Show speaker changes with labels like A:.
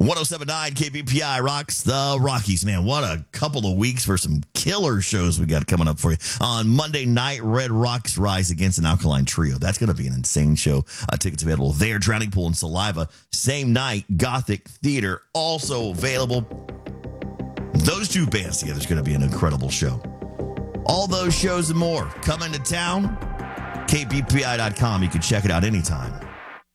A: 1079 KBPI rocks the Rockies. Man, what a couple of weeks for some killer shows we got coming up for you. On Monday night, Red Rocks rise against an Alkaline Trio. That's going to be an insane show. Tickets available there. Drowning Pool and Saliva. Same night, Gothic Theater also available. Those two bands together is going to be an incredible show. All those shows and more coming to town. KBPI.com. You can check it out anytime.